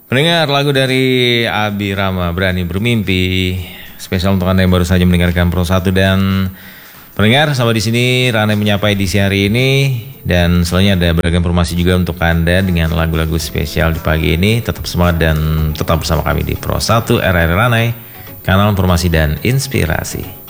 Mendengar lagu dari Abi Rama, Berani Bermimpi. Spesial untuk Anda yang baru saja mendengarkan Pro 1 dan pendengar, sampai di sini Rane menyapa edisi hari ini. Dan selanjutnya ada beragam informasi juga untuk Anda dengan lagu-lagu spesial di pagi ini. Tetap semangat dan tetap bersama kami di Pro 1 RRI Rane, kanal informasi dan inspirasi.